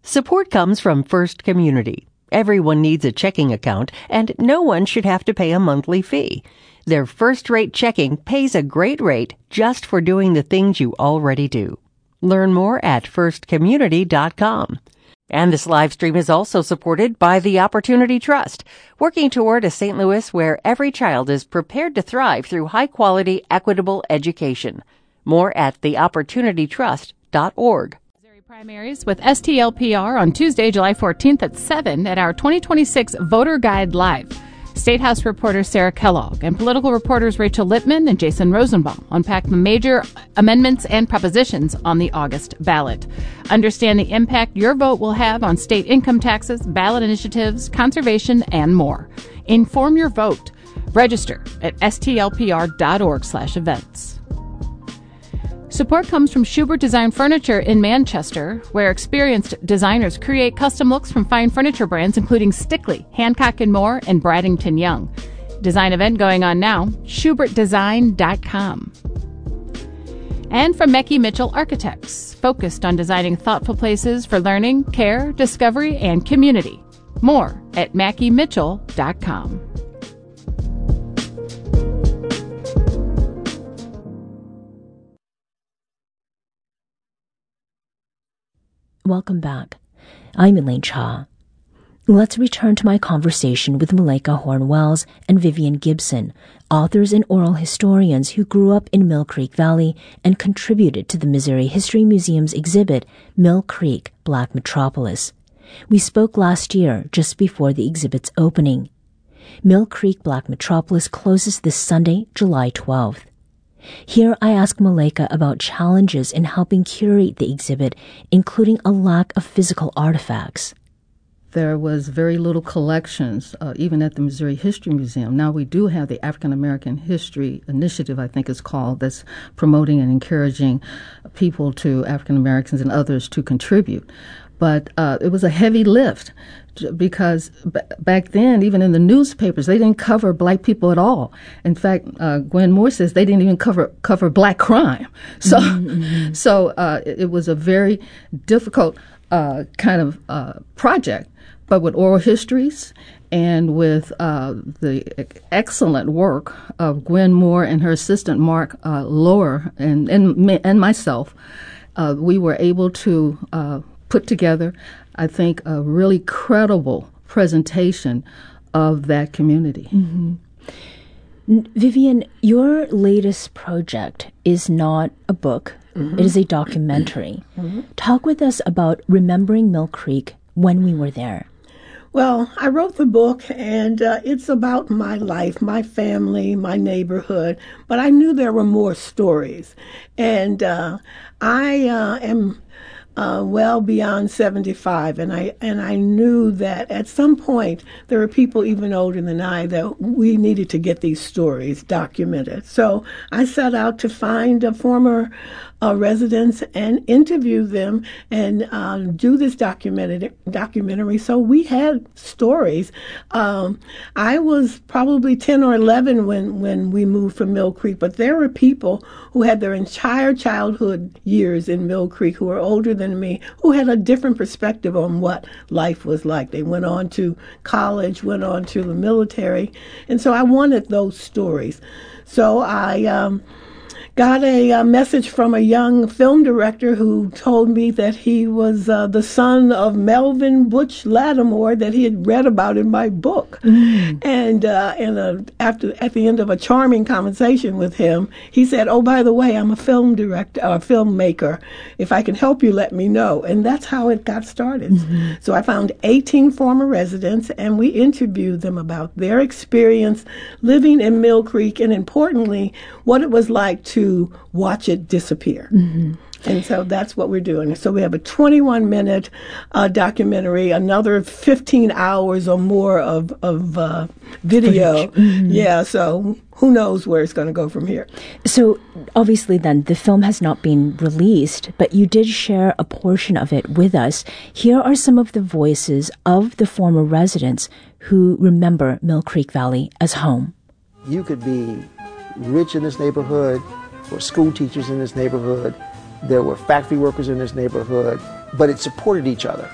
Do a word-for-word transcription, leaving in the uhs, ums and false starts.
Support comes from First Community. Everyone needs a checking account, and no one should have to pay a monthly fee. Their first-rate checking pays a great rate just for doing the things you already do. Learn more at first community dot com. And this live stream is also supported by the Opportunity Trust, working toward a Saint Louis where every child is prepared to thrive through high-quality, equitable education. More at the opportunity trust dot org. Primaries with S T L P R on Tuesday, July fourteenth at seven at our twenty twenty-six Voter Guide Live. State House reporter Sarah Kellogg and political reporters Rachel Lippman and Jason Rosenbaum unpack the major amendments and propositions on the August ballot. Understand the impact your vote will have on state income taxes, ballot initiatives, conservation, and more. Inform your vote. Register at S T L P R dot org slash events. Support comes from Schubert Design Furniture in Manchester, where experienced designers create custom looks from fine furniture brands including Stickley, Hancock and Moore, and Bradington Young. Design event going on now, schubert design dot com. And from Mackey Mitchell Architects, focused on designing thoughtful places for learning, care, discovery, and community. More at mackey mitchell dot com. Welcome back. I'm Elaine Cha. Let's return to my conversation with Malaika Horne-Wells and Vivian Gibson, authors and oral historians who grew up in Mill Creek Valley and contributed to the Missouri History Museum's exhibit, Mill Creek, Black Metropolis. We spoke last year, just before the exhibit's opening. Mill Creek, Black Metropolis closes this Sunday, July twelfth. Here I ask Malaika about challenges in helping curate the exhibit, including a lack of physical artifacts. There was very little collections, uh, even at the Missouri History Museum. Now we do have the African American History Initiative, I think it's called, that's promoting and encouraging people to, African Americans and others, to contribute. But uh, it was a heavy lift because b- back then, even in the newspapers, they didn't cover black people at all. In fact, uh, Gwen Moore says they didn't even cover cover black crime. So, mm-hmm. so uh, it, it was a very difficult uh, kind of uh, project. But with oral histories and with uh, the excellent work of Gwen Moore and her assistant Mark uh, Lower and and, and myself, uh, we were able to uh, put together, I think, a really credible presentation of that community. Mm-hmm. Vivian, your latest project is not a book. Mm-hmm. It is a documentary. Mm-hmm. Talk with us about Remembering Mill Creek, when we were there. Well, I wrote the book, and uh, it's about my life, my family, my neighborhood, but I knew there were more stories. And uh, I uh, am uh, well beyond seventy-five, and I and I knew that at some point there were people even older than I that we needed to get these stories documented. So I set out to find a former Uh, residents and interview them and uh, do this documented documentary. So we had stories. Um, I was probably ten or eleven when, when we moved from Mill Creek, but there were people who had their entire childhood years in Mill Creek who were older than me, who had a different perspective on what life was like. They went on to college, went on to the military, and so I wanted those stories. So I um, got a, a message from a young film director who told me that he was uh, the son of Melvin Butch Lattimore that he had read about in my book. Mm. And uh, and uh, after at the end of a charming conversation with him, he said, "Oh, by the way, I'm a film director, a filmmaker. If I can help you, let me know." And that's how it got started. Mm-hmm. So I found eighteen former residents, and we interviewed them about their experience living in Mill Creek, and importantly, what it was like to watch it disappear. Mm-hmm. And so that's what we're doing. So we have a twenty-one minute uh, documentary, another fifteen hours or more of, of uh, video. Mm-hmm. Yeah, so who knows where it's going to go from here. So obviously then the film has not been released, but you did share a portion of it with us. Here are some of the voices of the former residents who remember Mill Creek Valley as home. You could be rich in this neighborhood, or school teachers in this neighborhood, there were factory workers in this neighborhood, but it supported each other.